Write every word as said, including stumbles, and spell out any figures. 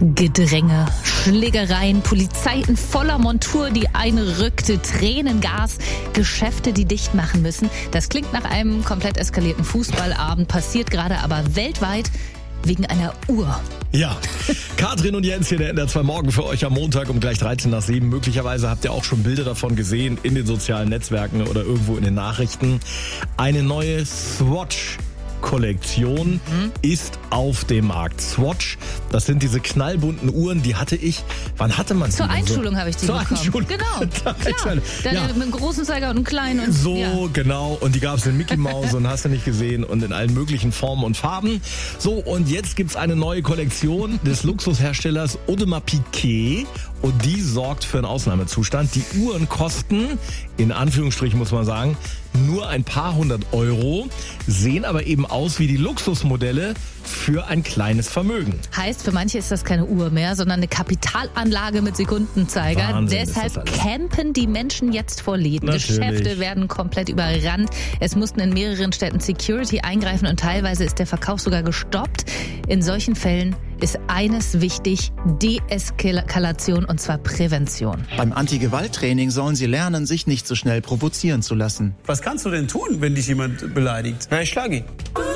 Gedränge, Schlägereien, Polizei in voller Montur, die einrückte, Tränengas, Geschäfte, die dicht machen müssen. Das klingt nach einem komplett eskalierten Fußballabend, passiert gerade aber weltweit wegen einer Uhr. Ja, Katrin und Jens hier, der N D R zwei Morgen für euch am Montag um gleich dreizehn nach sieben. Möglicherweise habt ihr auch schon Bilder davon gesehen in den sozialen Netzwerken oder irgendwo in den Nachrichten. Eine neue Swatch Kollektion mhm. ist auf dem Markt. Swatch, das sind diese knallbunten Uhren, die hatte ich, wann hatte man sie? Zur Einschulung so? habe ich die Zur bekommen. Einschulung. Genau, klar. Dann ja. mit einem großen Zeiger und einem kleinen. Und, so, ja. genau. Und die gab es in Mickey Mouse und hast du nicht gesehen und in allen möglichen Formen und Farben. So, und jetzt gibt's eine neue Kollektion des Luxusherstellers Audemars Piguet und die sorgt für einen Ausnahmezustand. Die Uhren kosten, in Anführungsstrichen muss man sagen, nur ein paar hundert Euro, sehen aber eben aus wie die Luxusmodelle für ein kleines Vermögen. Heißt, für manche ist das keine Uhr mehr, sondern eine Kapitalanlage mit Sekundenzeiger. Wahnsinn, Deshalb campen die Menschen jetzt vor Läden. Natürlich. Geschäfte werden komplett überrannt. Es mussten in mehreren Städten Security eingreifen und teilweise ist der Verkauf sogar gestoppt. In solchen Fällen ist eines wichtig: Deeskalation, und zwar Prävention. Beim Anti-Gewalt-Training sollen sie lernen, sich nicht so schnell provozieren zu lassen. Was kannst du denn tun, wenn dich jemand beleidigt? Na, ich schlage ihn.